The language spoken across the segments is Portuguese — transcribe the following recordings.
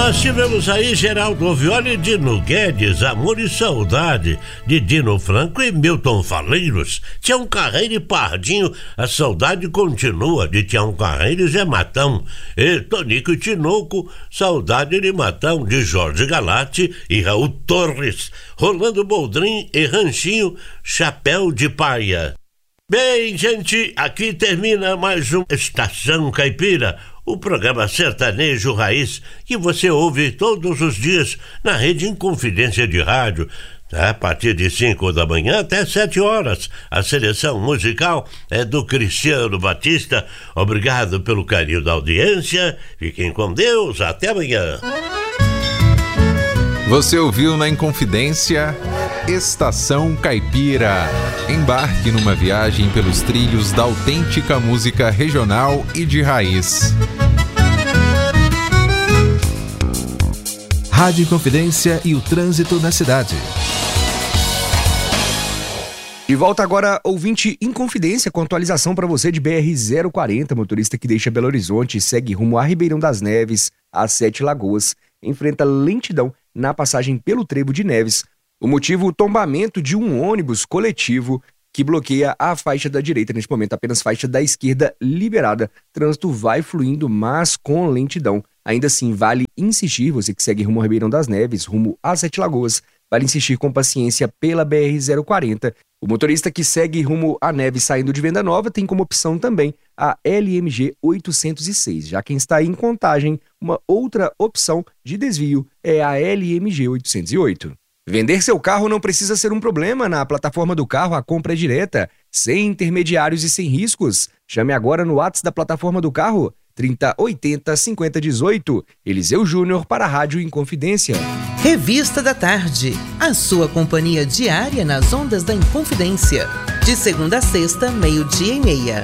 Nós tivemos aí Geraldo Ovioli e Dino Guedes, Amor e Saudade, de Dino Franco e Milton Faleiros. Tião Carreiro e Pardinho, A Saudade Continua, de Tião Carreiro e Zé Matão. E Tonico e Tinoco, Saudade de Matão, de Jorge Galati e Raul Torres. Rolando Boldrin e Ranchinho, Chapéu de Paia. Bem, gente, aqui termina mais um Estação Caipira, o programa sertanejo raiz que você ouve todos os dias na Rede Inconfidência de Rádio, a partir de 5 da manhã até 7 horas. A seleção musical é do Cristiano Batista. Obrigado pelo carinho da audiência. Fiquem com Deus. Até amanhã. Você ouviu na Inconfidência Estação Caipira. Embarque numa viagem pelos trilhos da autêntica música regional e de raiz. Rádio Inconfidência e o trânsito na cidade. E volta agora, ouvinte Inconfidência, com atualização para você de BR-040, motorista que deixa Belo Horizonte e segue rumo a Ribeirão das Neves, às 7 Lagoas, enfrenta lentidão na passagem pelo Trevo de Neves. O motivo, o tombamento de um ônibus coletivo que bloqueia a faixa da direita. Neste momento, apenas faixa da esquerda liberada. Trânsito vai fluindo, mas com lentidão. Ainda assim, vale insistir, você que segue rumo a Ribeirão das Neves, rumo a 7 Lagoas, vale insistir com paciência pela BR-040. O motorista que segue rumo a Neves saindo de Venda Nova tem como opção também a LMG 806. Já quem está em Contagem, uma outra opção de desvio é a LMG 808. Vender seu carro não precisa ser um problema. Na plataforma do carro, a compra é direta, sem intermediários e sem riscos. Chame agora no WhatsApp da plataforma do carro, 3080 5018. Eliseu Júnior para a Rádio Inconfidência. Revista da Tarde, a sua companhia diária nas ondas da Inconfidência. De segunda a sexta, 12:30.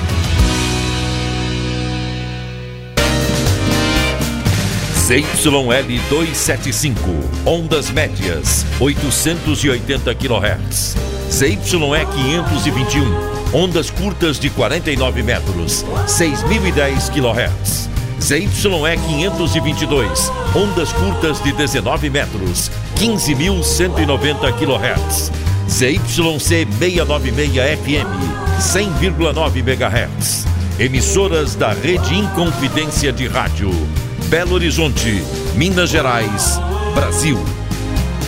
ZYL 275, ondas médias, 880 kHz. ZYE 521, ondas curtas de 49 metros, 6.010 kHz. ZYE 522, ondas curtas de 19 metros, 15.190 kHz. ZYC 696 FM, 100,9 MHz. Emissoras da Rede Inconfidência de Rádio. Belo Horizonte, Minas Gerais, Brasil.